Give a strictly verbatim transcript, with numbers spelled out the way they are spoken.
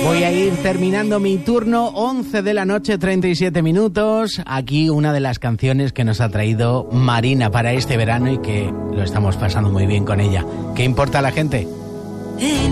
Voy a ir terminando mi turno, once de la noche, treinta y siete minutos. Aquí una de las canciones que nos ha traído Marina para este verano y que lo estamos pasando muy bien con ella. ¿Qué importa a la gente?